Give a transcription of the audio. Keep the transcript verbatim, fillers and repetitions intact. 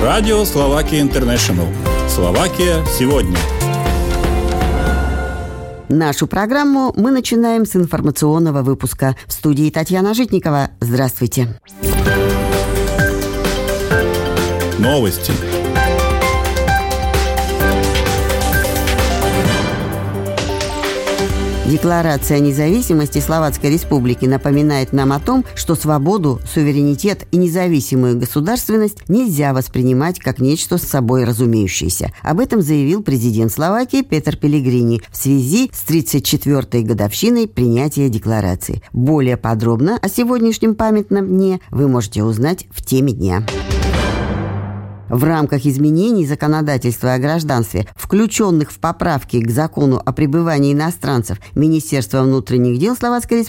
Радио Словакия Интернешнл. Словакия сегодня. Нашу программу мы начинаем с информационного выпуска. В студии Татьяна Житникова. Здравствуйте. Новости. Декларация о независимости Словацкой Республики напоминает нам о том, что свободу, суверенитет и независимую государственность нельзя воспринимать как нечто с собой разумеющееся. Об этом заявил президент Словакии Петер Пелегрини в связи с тридцать четвёртой годовщиной принятия декларации. Более подробно о сегодняшнем памятном дне вы можете узнать в теме дня. В рамках изменений законодательства о гражданстве, включенных в поправки к закону о пребывании иностранцев, Министерство внутренних дел Словацкой